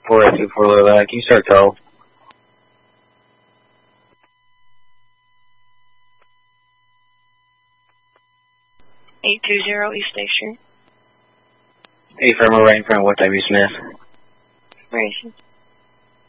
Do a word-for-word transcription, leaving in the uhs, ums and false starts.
four eight two four Lilac. Can you start call? eight two zero East State Street. Hey, firm, we're right in front of what W. Smith. Where is he?